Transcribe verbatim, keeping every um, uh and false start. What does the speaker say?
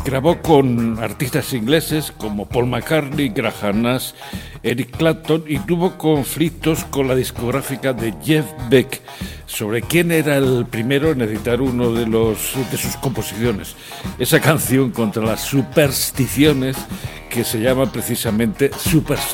Grabó con artistas ingleses como Paul McCartney, Graham Nash, Eric Clapton y tuvo conflictos con la discográfica de Jeff Beck sobre quién era el primero en editar uno de, los, de sus composiciones. Esa canción contra las supersticiones que se llama precisamente Superstar.